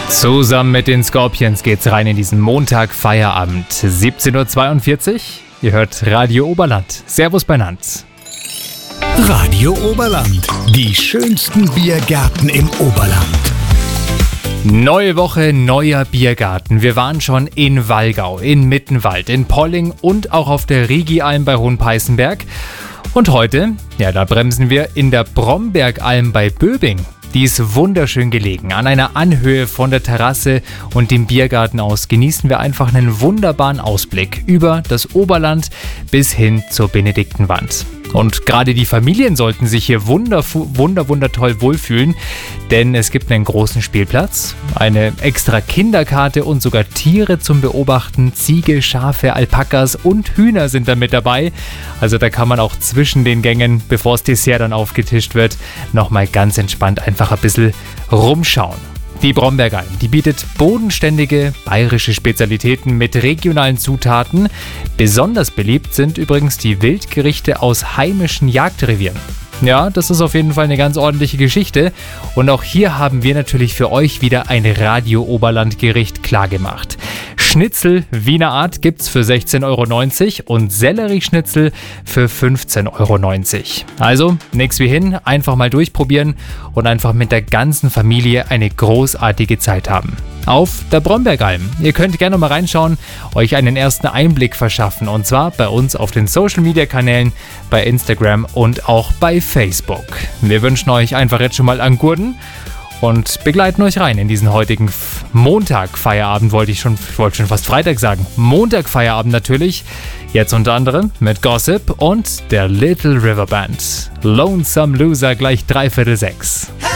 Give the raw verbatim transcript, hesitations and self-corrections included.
Zusammen mit den Scorpions geht's rein in diesen Montag Feierabend. siebzehn Uhr zweiundvierzig. Ihr hört Radio Oberland. Servus beinand. Radio Oberland. Die schönsten Biergärten im Oberland. Neue Woche, neuer Biergarten. Wir waren schon in Wallgau, in Mittenwald, in Polling und auch auf der Rigi-Alm bei Hohenpeißenberg. Und heute, ja, da bremsen wir in der Brombergalm bei Böbing. Die ist wunderschön gelegen. An einer Anhöhe von der Terrasse und dem Biergarten aus genießen wir einfach einen wunderbaren Ausblick über das Oberland bis hin zur Benediktenwand. Und gerade die Familien sollten sich hier wunder, wunder, wunder toll wohlfühlen, denn es gibt einen großen Spielplatz, eine extra Kinderkarte und sogar Tiere zum Beobachten. Ziege, Schafe, Alpakas und Hühner sind da mit dabei. Also da kann man auch zwischen den Gängen, bevor das Dessert dann aufgetischt wird, nochmal ganz entspannt einfach ein bisschen rumschauen. Die Brombergalm, die bietet bodenständige bayerische Spezialitäten mit regionalen Zutaten. Besonders beliebt sind übrigens die Wildgerichte aus heimischen Jagdrevieren. Ja, das ist auf jeden Fall eine ganz ordentliche Geschichte. Und auch hier haben wir natürlich für euch wieder ein Radio-Oberland-Gericht klargemacht. Schnitzel Wiener Art gibt's für sechzehn Euro neunzig und Sellerieschnitzel für fünfzehn Euro neunzig. Also, nix wie hin, einfach mal durchprobieren und einfach mit der ganzen Familie eine großartige Zeit haben. Auf der Brombergalm. Ihr könnt gerne mal reinschauen, euch einen ersten Einblick verschaffen und zwar bei uns auf den Social-Media-Kanälen, bei Instagram und auch bei Facebook. Wir wünschen euch einfach jetzt schon mal einen guten und begleiten euch rein in diesen heutigen Montag-Feierabend, wollte ich schon, ich wollte schon fast Freitag sagen. Montag-Feierabend natürlich, jetzt unter anderem mit Gossip und der Little River Band. Lonesome Loser gleich dreiviertel sechs.